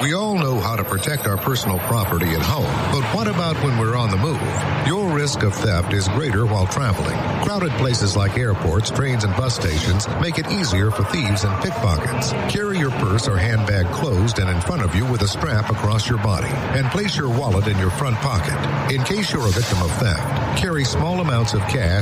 We all know how to protect our personal property at home, but what about when we're on the move? Your risk of theft is greater while traveling. Crowded places like airports, trains, and bus stations make it easier for thieves and pickpockets. Carry your purse or handbag closed and in front of you with a strap across your body, and place your wallet in your front pocket. In case you're a victim of theft, carry small amounts of cash